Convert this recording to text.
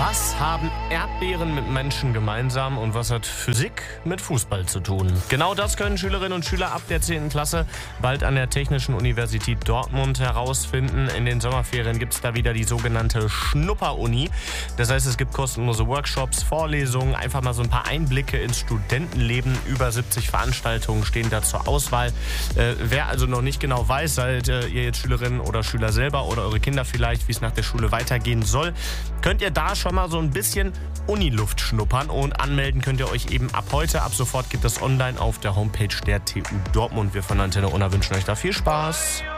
Was haben Erdbeeren mit Menschen gemeinsam und was hat Physik mit Fußball zu tun? Genau das können Schülerinnen und Schüler ab der 10. Klasse bald an der Technischen Universität Dortmund herausfinden. In den Sommerferien gibt es da wieder die sogenannte Schnupper-Uni. Das heißt, es gibt kostenlose Workshops, Vorlesungen, einfach mal so ein paar Einblicke ins Studentenleben. Über 70 Veranstaltungen stehen da zur Auswahl. Wer also noch nicht genau weiß, seid ihr jetzt Schülerinnen oder Schüler selber oder eure Kinder vielleicht, wie es nach der Schule weitergehen soll, könnt ihr da schon mal so ein bisschen Uniluft schnuppern und anmelden könnt ihr euch eben ab heute. Ab sofort geht das online auf der Homepage der TU Dortmund. Wir von Antenne Unna wünschen euch da viel Spaß.